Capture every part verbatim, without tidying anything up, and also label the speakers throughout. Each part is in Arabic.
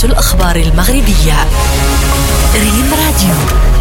Speaker 1: موجز الأخبار المغربية. ريم راديو.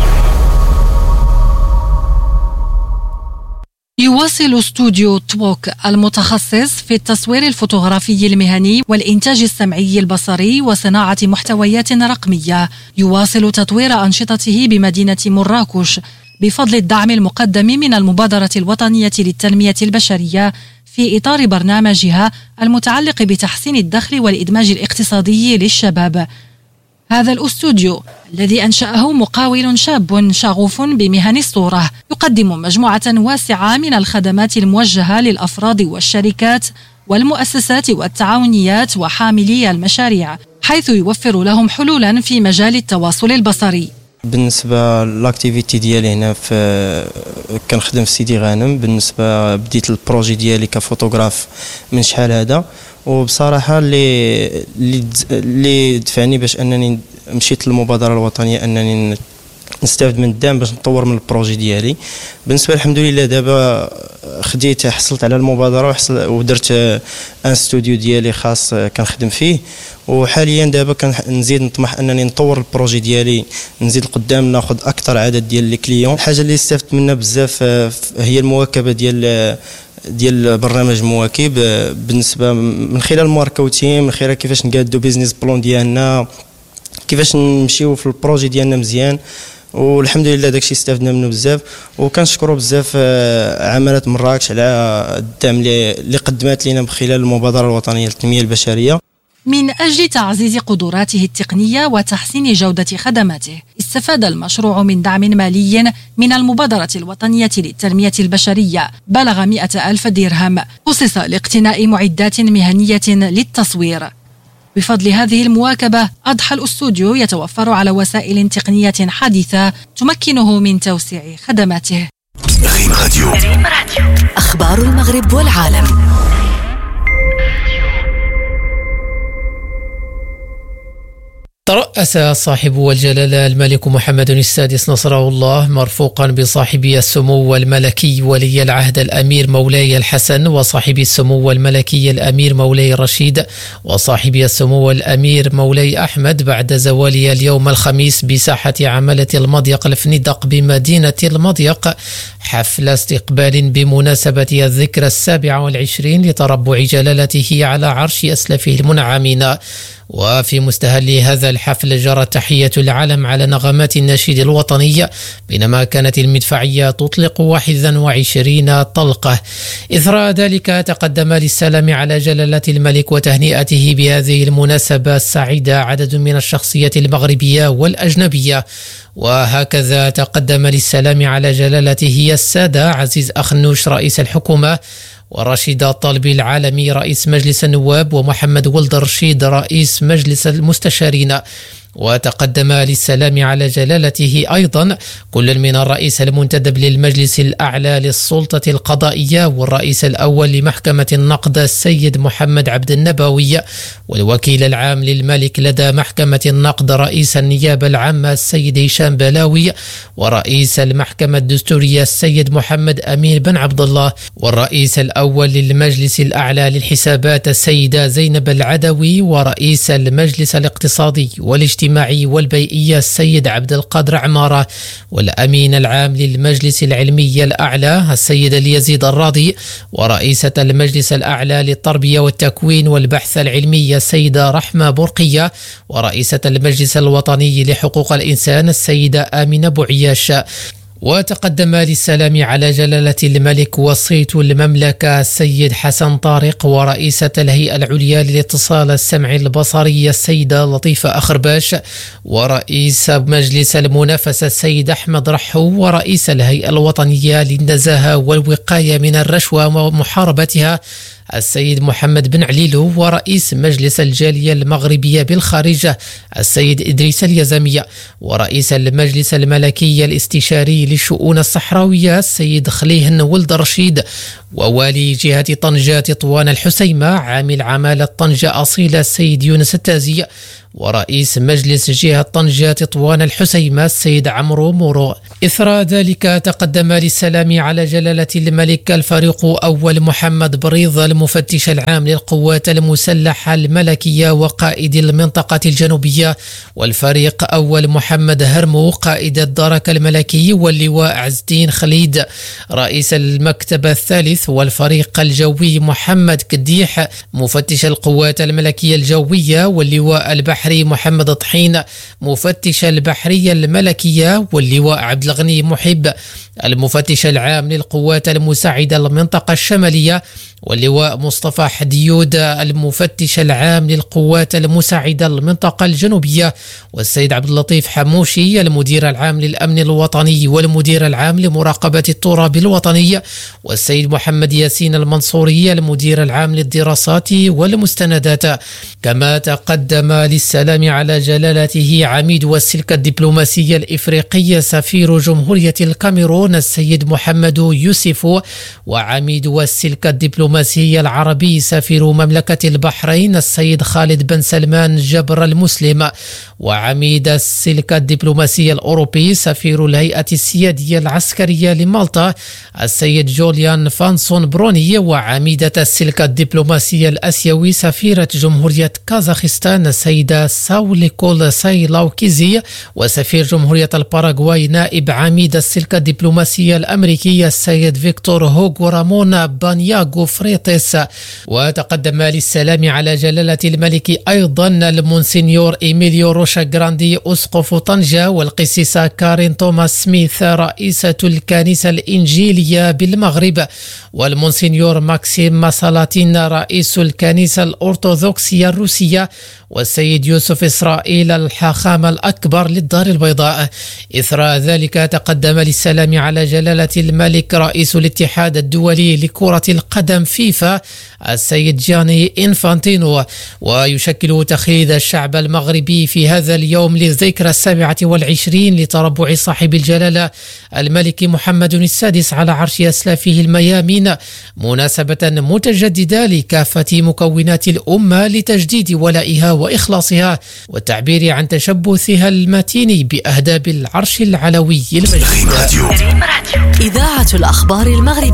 Speaker 1: يواصل استوديو توك المتخصص في التصوير الفوتوغرافي المهني والإنتاج السمعي البصري وصناعة محتويات رقمية، يواصل تطوير أنشطته بمدينة مراكش بفضل الدعم المقدم من المبادرة الوطنية للتنمية البشرية في إطار برنامجها المتعلق بتحسين الدخل والإدماج الاقتصادي للشباب. هذا الأستوديو الذي أنشأه مقاول شاب شغوف بمهن الصورة يقدم مجموعة واسعة من الخدمات الموجهة للأفراد والشركات والمؤسسات والتعاونيات وحاملي المشاريع، حيث يوفر لهم حلولا في مجال التواصل البصري.
Speaker 2: بالنسبه لاكتيفيتي ديالي هنا في كنخدم في سيدي غانم. بالنسبه بديت البروجي ديالي كفوتوغراف من شحال هذا، وبصراحه اللي اللي دفعني باش انني مشيت للمبادره الوطنيه انني نستافد من الدعم باش نطور من البروجي ديالي. بالنسبه الحمد لله دابا خديت حصلت على المبادره وحصل ودرت ان ستوديو ديالي خاص كنخدم فيه، وحاليا دابا كنزيد نطمح انني نطور البروجي ديالي، نزيد لقدام ناخذ اكثر عدد ديال لي كليون. الحاجه اللي استفدت منها بزاف هي المواكبه ديال ديال برنامج مواكب بالنسبه من خلال الماركتينغ، من خلال كيفاش نقادو بيزنس بلان ديالنا، كيفاش نمشيو في البروجي ديالنا مزيان. والحمد لله داكشي استفدنا منه بزاف، وكنشكروا بزاف عمالة مراكش على الدعم اللي قدمت لنا من خلال المبادرة الوطنية للتنمية البشرية.
Speaker 1: من أجل تعزيز قدراته التقنية وتحسين جودة خدماته، استفاد المشروع من دعم مالي من المبادرة الوطنية للتنمية البشرية بلغ مئة ألف درهم، خصص لاقتناء معدات مهنية للتصوير. بفضل هذه المواكبة أضحى الأستوديو يتوفر على وسائل تقنية حديثة تمكنه من توسيع خدماته.
Speaker 3: ريم راديو.
Speaker 1: أخبار المغرب والعالم.
Speaker 4: ترأس صاحب الجلالة الملك محمد السادس نصره الله مرفوقا بصاحبي السمو الملكي ولي العهد الأمير مولاي الحسن، وصاحبي السمو الملكي الأمير مولاي رشيد، وصاحبي السمو الأمير مولاي أحمد بعد زوالي اليوم الخميس بساحة عملة المضيق الفندق بمدينة المضيق حفل استقبال بمناسبة الذكرى السابعة والعشرين لتربع جلالته على عرش أسلفه المنعمين. وفي مستهل هذا الحفل جرت تحية العلم على نغمات النشيد الوطني، بينما كانت المدفعية تطلق واحد وعشرين طلقة. إثر ذلك تقدم للسلام على جلالة الملك وتهنئته بهذه المناسبة السعيدة عدد من الشخصيات المغربية والأجنبية، وهكذا تقدم للسلام على جلالته السادة عزيز أخنوش رئيس الحكومة، ورشيد الطالبي العالمي رئيس مجلس النواب، ومحمد ولد رشيد رئيس مجلس المستشارين. وتقدم للسلام على جلالته أيضا كل من الرئيس المنتدب للمجلس الأعلى للسلطة القضائية والرئيس الأول لمحكمة النقد السيد محمد عبد النبوي، والوكيل العام للملك لدى محكمة النقد رئيس النيابة العامة السيد هشام بلاوي، ورئيس المحكمة الدستورية السيد محمد أمين بن عبد الله، والرئيس الأول للمجلس الأعلى للحسابات السيدة زينب العدوي، ورئيس المجلس الاقتصادي والاجتماعي والبيئية السيد عبد القادر عمارة، والأمين العام للمجلس العلمي الأعلى السيد اليزيد الراضي، ورئيسة المجلس الأعلى للتربية والتكوين والبحث العلمي السيدة رحمة برقية، ورئيسة المجلس الوطني لحقوق الإنسان السيدة آمنة بوعياش. وتقدم للسلام على جلالة الملك وصيت المملكة السيد حسن طارق، ورئيسة الهيئة العليا للاتصال السمعي البصري السيدة لطيفة أخرباش، ورئيس مجلس المنافسة السيد أحمد رحو، ورئيس الهيئة الوطنية للنزاهة والوقاية من الرشوة ومحاربتها السيد محمد بن عليلو، ورئيس مجلس الجالية المغربية بالخارج السيد إدريس اليزمية، ورئيس المجلس الملكي الاستشاري للشؤون الصحراوية السيد خليهن ولد رشيد، ووالي جهة طنجة تطوان الحسيمة عامل عمالة طنجة أصيلة السيد يونس التازي، ورئيس مجلس جهة طنجة تطوان الحسيمة السيد عمرو مورو. إثر ذلك تقدم للسلام على جلالة الملك الفريق أول محمد بريض المفتش العام للقوات المسلحة الملكية وقائد المنطقة الجنوبية، والفريق أول محمد هرمو قائد الدرك الملكي، واللواء عز الدين خليد رئيس المكتب الثالث، والفريق الجوي محمد كديح مفتش القوات الملكية الجوية، واللواء البحري محمد طحين مفتش البحرية الملكية، واللواء عبد الغني محب المفتش العام للقوات المساعدة المنطقة الشمالية، واللواء مصطفى حديود المفتش العام للقوات المساعدة المنطقة الجنوبية، والسيد عبد اللطيف حموشي المدير العام للأمن الوطني والمدير العام لمراقبة التراب الوطني، والسيد محمد ياسين المنصوري المدير العام للدراسات والمستندات. كما تقدم للسلام على جلالته عميد والسلك الدبلوماسي الإفريقي سفير جمهورية الكاميرون السيد محمد يوسف، وعميد والسلك الدبلوماسي العربي سفير مملكة البحرين السيد خالد بن سلمان جبر المسلم، وعميد السلك الدبلوماسي الأوروبي سفير الهيئة السيادية العسكرية لمالطا السيد جوليان فانسون بروني، وعميدة السلك الدبلوماسي الأسيوي سفيرة جمهورية كازاخستان السيدة ساوليكول سايلاوكيزي، وسفير جمهورية الباراغواي نائب عميد السلك الدبلوماسي الأمريكي السيد فيكتور هوغو رامون بانياغو فريتس. وتقدم للسلام على جلالة الملك أيضا المونسينيور إيميليو روشا جراندي أسقف طنجة، والقسيسة كارين توماس سميث رئيسة الكنيسة الإنجيلية بالمغرب، والمونسينيور ماكسيم ماسالاتين رئيس الكنيسة الأرثوذكسية الروسية، والسيد يوسف إسرائيل الحاخام الأكبر للدار البيضاء. إثر ذلك تقدم للسلام على جلالة الملك رئيس الاتحاد الدولي لكرة القدم فيفا السيد جاني إنفانتينو. ويشكل تخليد الشعب المغربي في هذا اليوم للذكرى السابعة والعشرين لتربع صاحب الجلالة الملك محمد السادس على عرش أسلافه الميامين مناسبة متجددة لكافة مكونات الأمة لتجديد ولائها وإخلاصها والتعبير عن تشبثها المتين بأهداب العرش العلوي المجيد.
Speaker 3: إذاعة الأخبار المغربية.